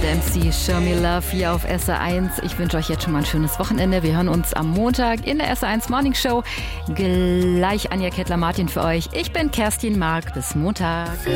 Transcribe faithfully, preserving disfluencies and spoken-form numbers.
Dempsey, Show Me Love hier auf S R eins. Ich wünsche euch jetzt schon mal ein schönes Wochenende. Wir hören uns am Montag in der S R eins Morning Show. Gleich Anja Kettler-Martin für euch. Ich bin Kerstin Mark. Bis Montag.